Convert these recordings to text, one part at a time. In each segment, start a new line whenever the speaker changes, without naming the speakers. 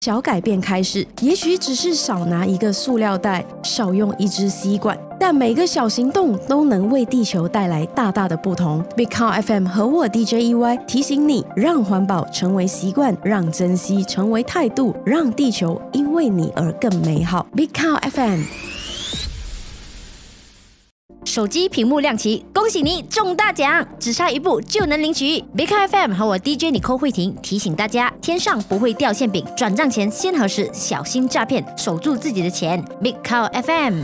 小改变开始，也许只是少拿一个塑料袋，少用一支吸管，但每个小行动都能为地球带来大大的不同。Big Cow FM 和我 DJ EY 提醒你，让环保成为习惯，让珍惜成为态度，让地球因为你而更美好。Big Cow FM。
手机屏幕亮起，恭喜你中大奖，只差一步就能领取。Big FM 和我 DJ Nicole慧婷提醒大家，天上不会掉馅饼，转账前先核实，小心诈骗，守住自己的钱。Big Cow FM。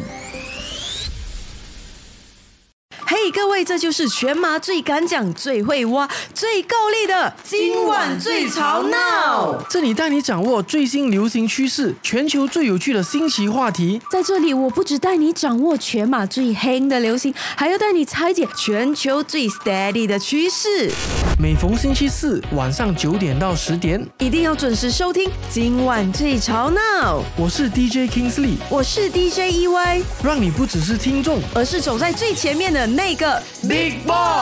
嘿，各位，这就是全马最敢讲、最会挖、最够力的今晚最吵闹。
这里带你掌握最新流行趋势，全球最有趣的新奇话题。
在这里，我不只带你掌握全马最夯的流行，还要带你拆解全球最 steady 的趋势。
每逢星期四晚上9点到10点，
一定要准时收听今晚最吵闹。
我是 DJ Kingsley，
我是 DJ EY，
让你不只是听众，
而是走在最前面的那个
Big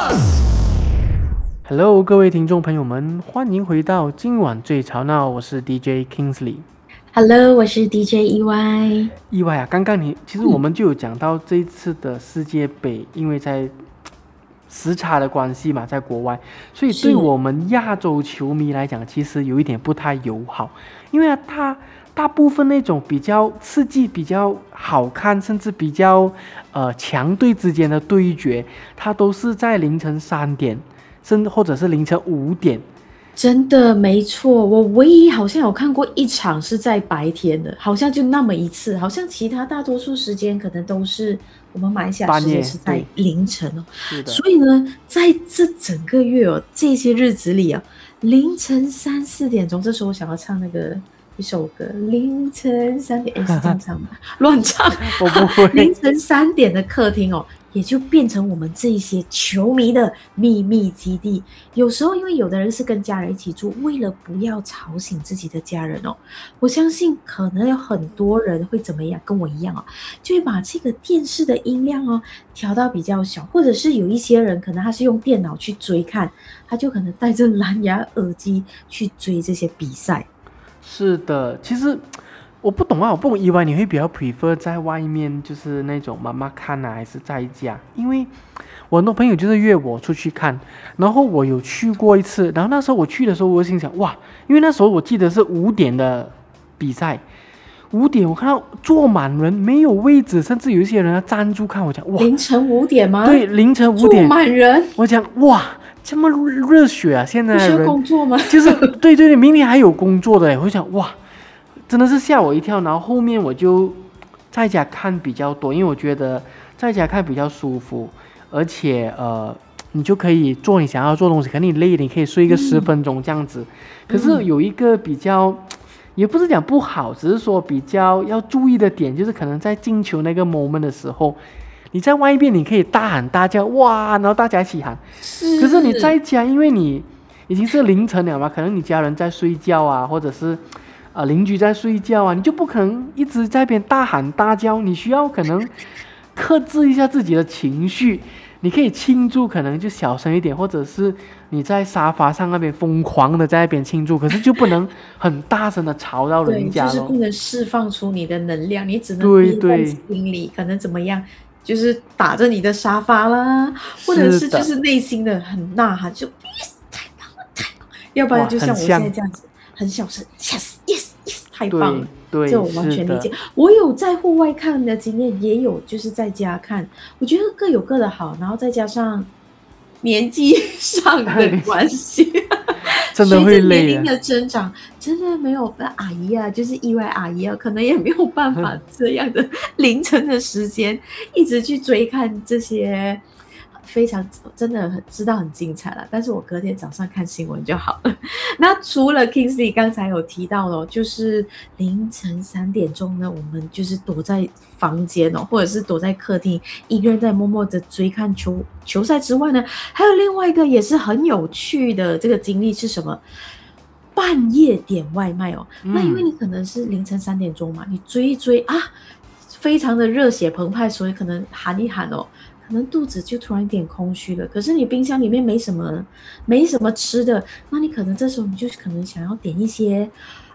Boss。Hello， 各位听众朋友们，欢迎回到今晚最吵闹，我是 DJ Kingsley。Hello，
我是 DJ EY。
EY啊，刚刚其实我们就有讲到这一次的世界杯，因为在时差的关系嘛，在国外，所以对我们亚洲球迷来讲，其实有一点不太友好，因为它大部分那种比较刺激、比较好看，甚至比较强队之间的对决，它都是在凌晨3点，甚至或者是凌晨5点。
真的没错，我唯一好像有看过一场是在白天的，好像就那么一次，好像其他大多数时间可能都是我们马来西亚时间是在凌晨哦。所以呢，在这整个月哦，这些日子里啊，凌晨3、4点钟，这时候我想要唱那个一首歌，凌晨3点，是这样唱吗？乱唱，
我不会。
凌晨3点的客厅哦，也就变成我们这一些球迷的秘密基地。有时候因为有的人是跟家人一起住，为了不要吵醒自己的家人哦，我相信可能有很多人会怎么样，跟我一样哦，就会把这个电视的音量哦调到比较小，或者是有一些人可能他是用电脑去追看，他就可能戴着蓝牙耳机去追这些比赛。
是的，其实我不懂啊，我不懂EY你会比较 prefer 在外面就是那种妈妈看啊，还是在家？因为我很多朋友就是约我出去看，然后我有去过一次，然后那时候我去的时候，我就心想哇，因为那时候我记得是5点的比赛，5点我看到坐满人，没有位置，甚至有一些人要站住看，我讲哇，
凌晨5点吗？
对，凌晨5点
坐满人，
我讲哇，这么热血啊！现在的人
不需要工作吗？
就是对，明天还有工作的，我想哇，真的是吓我一跳。然后后面我就在家看比较多，因为我觉得在家看比较舒服，而且你就可以做你想要做的东西，可能你累了，你可以睡个10分钟这样子。可是有一个比较，也不是讲不好，只是说比较要注意的点，就是可能在进球那个 moment 的时候，你在外面你可以大喊大叫哇，然后大家一起喊。可是你在家，因为你已经是凌晨了嘛，可能你家人在睡觉啊，或者是邻居在睡觉啊，你就不可能一直在那边大喊大叫，你需要可能克制一下自己的情绪。你可以庆祝，可能就小声一点，或者是你在沙发上那边疯狂的在那边庆祝，可是就不能很大声的吵到人家咯。
对，就是不能释放出你的能量，你只能憋在心里，可能怎么样，就是打着你的沙发啦，或者是就是内心的很呐喊，就 yes 太棒了太棒了，要不然就像我现在这样子很小声 yes yes yes 太棒了。这我完全理解。我有在户外看的经验，也有就是在家看，我觉得各有各的好，然后再加上年纪上的关系
真的会累。
随着年龄的增长，真的没有阿姨啊，就是EY阿姨啊，可能也没有办法这样的凌晨的时间一直去追看这些非常真的很知道很精彩了，但是我隔天早上看新闻就好了。那除了 Kingsley 刚才有提到的，就是凌晨3点钟呢，我们就是躲在房间哦，或者是躲在客厅，一个人在默默的追看球赛之外呢，还有另外一个也是很有趣的这个经历是什么？半夜点外卖哦，那因为你可能是凌晨3点钟嘛，你追一追啊，非常的热血澎湃，所以可能喊一喊哦。可能肚子就突然有点空虚了，可是你冰箱里面没什么吃的，那你可能这时候你就可能想要点一些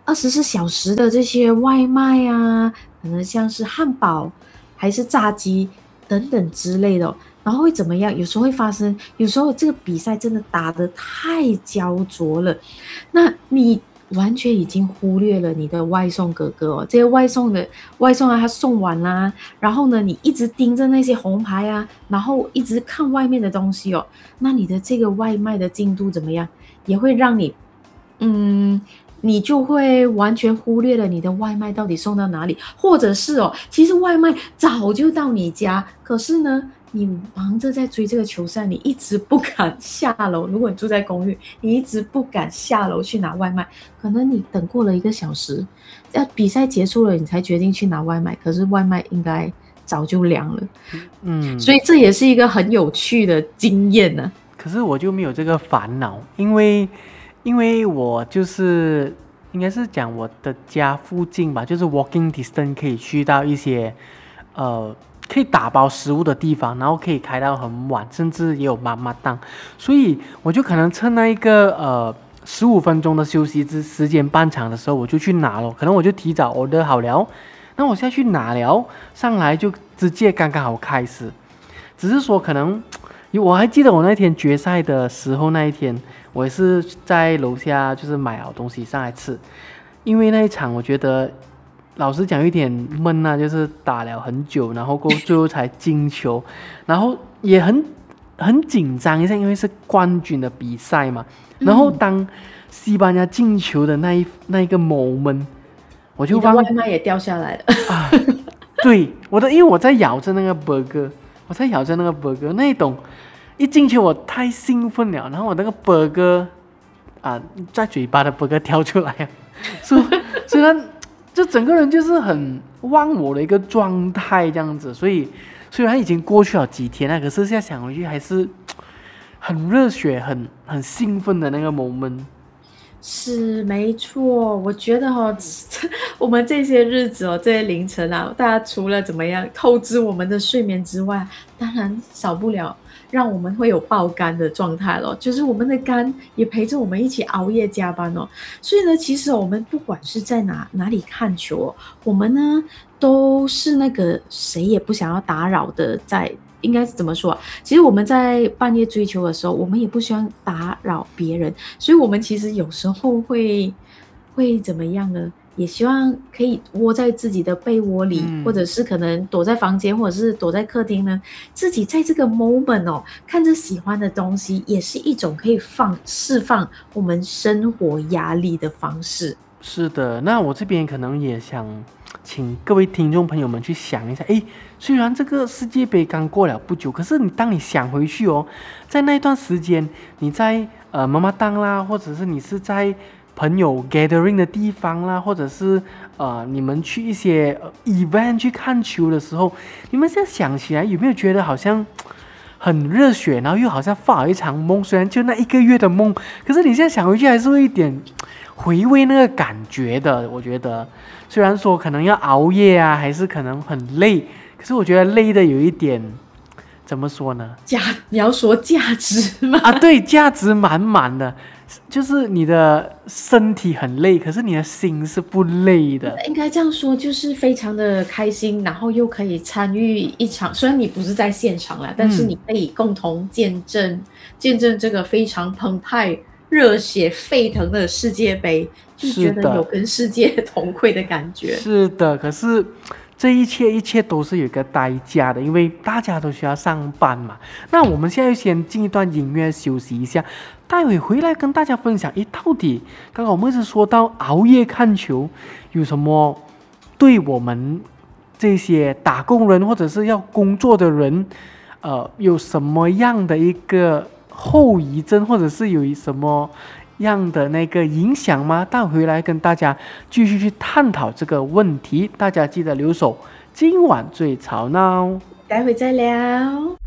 24小时的这些外卖啊，可能像是汉堡还是炸鸡等等之类的，然后会怎么样？有时候会发生，有时候这个比赛真的打得太焦灼了，那你完全已经忽略了你的外送哥哥哦，这些外送啊，他送完啦，然后呢，你一直盯着那些红牌啊，然后一直看外面的东西哦，那你的这个外卖的进度怎么样？也会让你，你就会完全忽略了你的外卖到底送到哪里，或者是哦，其实外卖早就到你家，可是呢，你忙着在追这个球赛，你一直不敢下楼。如果你住在公寓，你一直不敢下楼去拿外卖，可能你等过了1个小时，比赛结束了，你才决定去拿外卖，可是外卖应该早就凉了。所以这也是一个很有趣的经验呢。
可是我就没有这个烦恼，因为我就是应该是讲我的家附近吧，就是 walking distance 可以去到一些可以打包食物的地方，然后可以开到很晚，甚至也有妈妈档，所以我就可能趁那一个15分钟的休息时间半长的时候，我就去拿了，可能我就提早 order 好了，那我下去拿了，上来就直接刚刚好开始，只是说可能我还记得我那天决赛的时候，那一天我也是在楼下就是买好东西上来吃，因为那一场我觉得老实讲有点闷啊，就是打了很久，然后最后才进球，然后也很紧张一下，因为是冠军的比赛嘛。然后当西班牙进球的那一个 moment， 我就
你的外卖也掉下来了
对，因为我在咬着那个 burger， 那一种一进去我太兴奋了，然后我那个 burger 在嘴巴的 burger 跳出来，所以他就整个人就是很忘我的一个状态这样子，所以虽然已经过去了几天了，可是现在想回去还是很热血、很兴奋的那个 moment。
是没错，我觉得我们这些日子这些凌晨啊，大家除了怎么样透支我们的睡眠之外，当然少不了让我们会有爆肝的状态咯，就是我们的肝也陪着我们一起熬夜加班哦。所以呢，其实我们不管是在哪里看球，我们呢都是那个谁也不想要打扰的应该是怎么说其实我们在半夜追求的时候，我们也不希望打扰别人，所以我们其实有时候会怎么样呢？也希望可以窝在自己的被窝里，或者是可能躲在房间，或者是躲在客厅呢，自己在这个 moment 看着喜欢的东西，也是一种可以释放我们生活压力的方式。
是的，那我这边可能也想请各位听众朋友们去想一下，虽然这个世界杯刚过了不久，可是当你想回去在那段时间，你在妈妈档啦，或者是你是在朋友 gathering 的地方啦，或者是你们去一些event 去看球的时候，你们现在想起来有没有觉得好像很热血，然后又好像发了一场梦？虽然就那1个月的梦，可是你现在想回去还是会一点回味那个感觉的。我觉得虽然说可能要熬夜啊，还是可能很累，可是我觉得累的有一点怎么说呢？
你要说价值吗？
对，价值满满的，就是你的身体很累，可是你的心是不累的。
应该这样说，就是非常的开心，然后又可以参与一场，虽然你不是在现场啦，但是你可以共同见证这个非常澎湃、热血沸腾的世界杯，就觉得有跟世界同馈的感觉。是
的，可是这一切都是有一个代价的，因为大家都需要上班嘛。那我们现在先进一段音乐休息一下，待会回来跟大家分享，到底刚刚我们一直说到熬夜看球有什么对我们这些打工人或者是要工作的人有什么样的一个后遗症，或者是有什么样的那个影响吗？待会回来跟大家继续去探讨这个问题，大家记得留守今晚最吵闹，
待会再聊。